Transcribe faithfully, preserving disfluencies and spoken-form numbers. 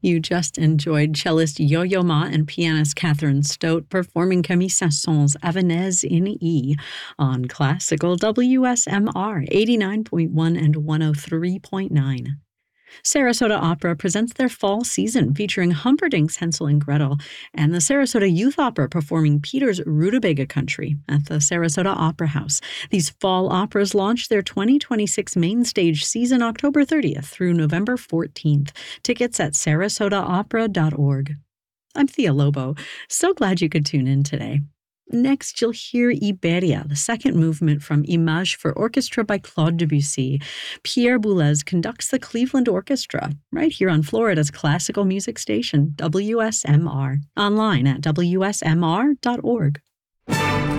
You just enjoyed cellist Yo-Yo Ma and pianist Catherine Stout performing Camille Saint-Saëns' Avanaise in E on classical W S M R eighty-nine point one and one oh three point nine. Sarasota Opera presents their fall season featuring Humperdinck's Hansel and Gretel and the Sarasota Youth Opera performing Peter's Rutabaga Country at the Sarasota Opera House. These fall operas launch their twenty twenty-six main stage season October thirtieth through November fourteenth. Tickets at sarasota opera dot org. I'm Thea Lobo. So glad you could tune in today. Next, you'll hear Iberia, the second movement from Images for Orchestra by Claude Debussy. Pierre Boulez conducts the Cleveland Orchestra, right here on Florida's classical music station, W S M R, online at W S M R dot org.